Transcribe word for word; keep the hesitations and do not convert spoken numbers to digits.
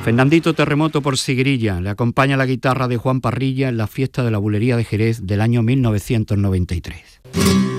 Fernandito Terremoto por Sigrilla le acompaña la guitarra de Juan Parrilla en la fiesta de la Bulería de Jerez del año mil novecientos noventa y tres.